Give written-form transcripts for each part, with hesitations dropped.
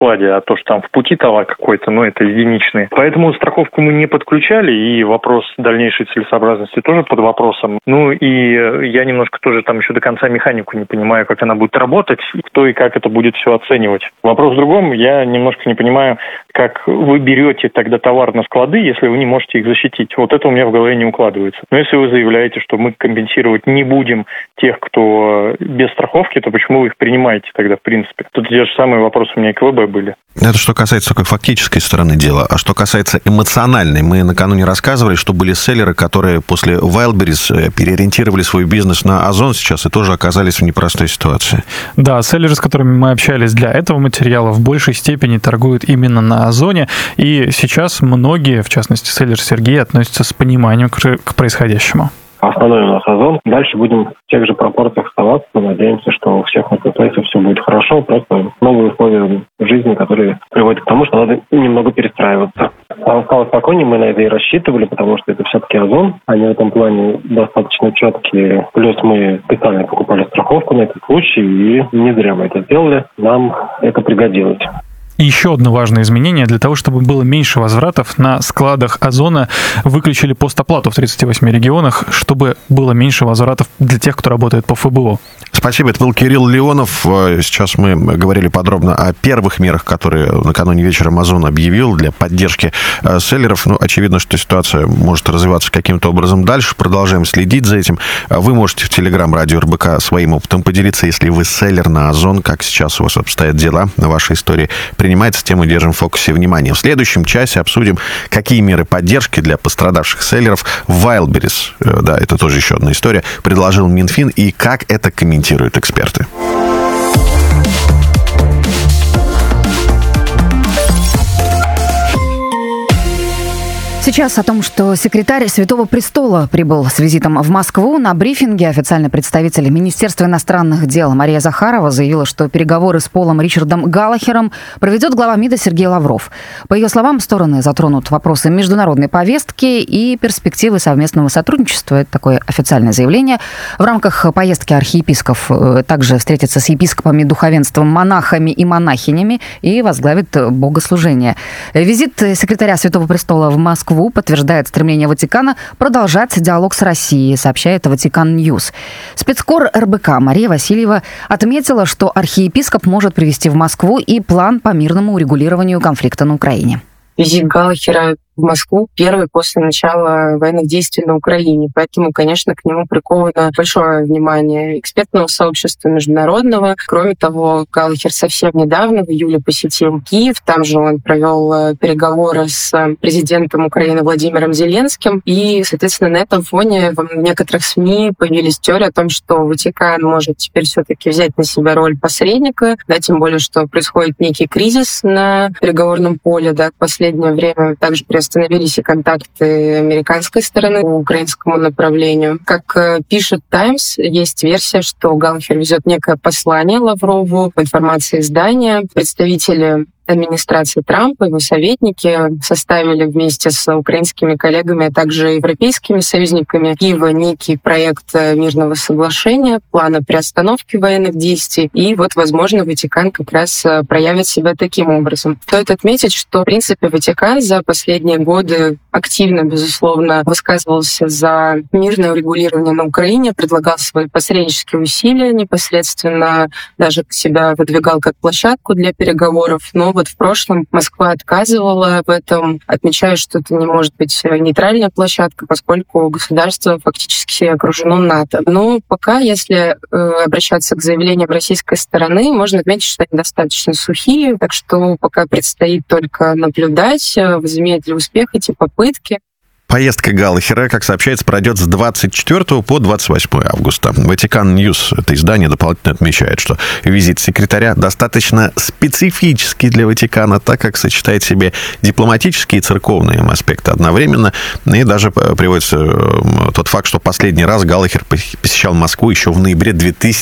складе, а то, что там в пути товар какой-то, это единичные. Поэтому страховку мы не подключали, и вопрос дальнейшей целесообразности тоже под вопросом. И я немножко тоже там еще до конца механику не понимаю, как она будет работать, и кто и как это будет все оценивать. Вопрос в другом, я немножко не понимаю, как вы берете тогда товар на склады, если вы не можете их защитить. Вот это у меня в голове не укладывается. Но если вы заявляете, что мы компенсировать не будем тех, кто без страховки, то почему вы их принимаете тогда, в принципе? Тут те же самые вопросы у меня и к ВБ были. Это что касается такой фактической стороны дела. А что касается эмоциональной, мы накануне рассказывали, что были селлеры, которые после Wildberries переориентировали свой бизнес на Озон сейчас и тоже оказались в непростой ситуации. Да, селлеры, с которыми мы общались для этого материала, в большей степени торгуют именно на Озоне. И сейчас многие, в частности, селлер Сергей, относятся с пониманием к происходящему. Основной у нас Озон. Дальше будем в тех же пропорциях оставаться. Надеемся, что у всех маркетплейсов все будет хорошо. Просто новые условия жизни, которые приводят к тому, что надо немного перестраиваться. А стало спокойнее, мы на это и рассчитывали, потому что это все-таки Озон. Они в этом плане достаточно четкие. Плюс мы специально покупали страховку на этот случай, и не зря мы это сделали. Нам это пригодилось. И еще одно важное изменение. Для того, чтобы было меньше возвратов, на складах Озона выключили постоплату в 38 регионах, чтобы было меньше возвратов для тех, кто работает по ФБО. Спасибо, это был Кирилл Леонов. Сейчас мы говорили подробно о первых мерах, которые накануне вечером Озон объявил для поддержки селлеров. Очевидно, что ситуация может развиваться каким-то образом дальше. Продолжаем следить за этим. Вы можете в Телеграм Радио РБК своим опытом поделиться, если вы селлер на Озон, как сейчас у вас обстоят дела, ваша история принимается, тему держим в фокусе внимания. В следующем часе обсудим, какие меры поддержки для пострадавших селлеров Wildberries, да, это тоже еще одна история, предложил Минфин и как это комментируют эксперты. Сейчас о том, что секретарь Святого Престола прибыл с визитом в Москву. На брифинге официальный представитель Министерства иностранных дел Мария Захарова заявила, что переговоры с Полом Ричардом Галлахером проведет глава МИДа Сергей Лавров. По ее словам, стороны затронут вопросы международной повестки и перспективы совместного сотрудничества. Это такое официальное заявление. В рамках поездки архиепископ также встретится с епископами, духовенством, монахами и монахинями и возглавит богослужение. Визит секретаря Святого Престола в Москву подтверждает стремление Ватикана продолжать диалог с Россией, сообщает Ватикан Ньюс. Спецкор РБК Мария Васильева отметила, что архиепископ может привести в Москву и план по мирному урегулированию конфликта на Украине. Визит Галлахера в Москву первый после начала военных действий на Украине. Поэтому, конечно, к нему приковано большое внимание экспертного сообщества международного. Кроме того, Галлахер совсем недавно, в июле, посетил Киев. Там же он провел переговоры с президентом Украины Владимиром Зеленским. И, соответственно, на этом фоне в некоторых СМИ появились теории о том, что Ватикан может теперь все-таки взять на себя роль посредника, да, тем более, что происходит некий кризис на переговорном поле. Да, в последнее время также приостановились и контакты американской стороны по украинскому направлению. Как пишет «Таймс», есть версия, что Галлахер везет некое послание Лаврову. По информации издания, представители администрации Трампа, его советники составили вместе с украинскими коллегами, а также европейскими союзниками Киева некий проект мирного соглашения, плана приостановки военных действий. И вот, возможно, Ватикан как раз проявит себя таким образом. Стоит отметить, что, в принципе, Ватикан за последние годы активно, безусловно, высказывался за мирное урегулирование на Украине, предлагал свои посреднические усилия непосредственно, даже себя выдвигал как площадку для переговоров. Но вот в прошлом Москва отказывала в этом, отмечая, что это не может быть нейтральная площадка, поскольку государство фактически окружено НАТО. Но пока, если обращаться к заявлениям российской стороны, можно отметить, что они достаточно сухие, так что пока предстоит только наблюдать, возымеют ли успех эти попытки. Поездка Галлахера, как сообщается, пройдет с 24 по 28 августа. Ватикан Ньюс, это издание, дополнительно отмечает, что визит секретаря достаточно специфический для Ватикана, так как сочетает в себе дипломатические и церковные аспекты одновременно. И даже приводится тот факт, что последний раз Галлахер посещал Москву еще в ноябре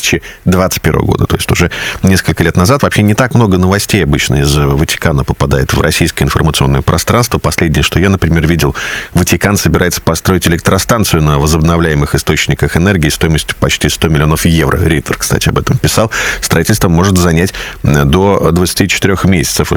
2021 года. То есть уже несколько лет назад. Вообще не так много новостей обычно из Ватикана попадает в российское информационное пространство. Последнее, что я, например, видел, Ватикан Ватикан собирается построить электростанцию на возобновляемых источниках энергии стоимостью почти 100 миллионов евро. Рейтер, кстати, об этом писал. Строительство может занять до 24 месяцев.